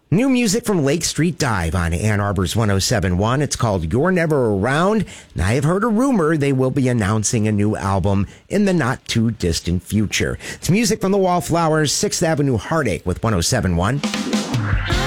New music from Lake Street Dive on Ann Arbor's 107.1. It's called You're Never Around. And I have heard a rumor they will be announcing a new album in the not too distant future. It's music from the Wallflowers, 6th Avenue Heartache with 107.1.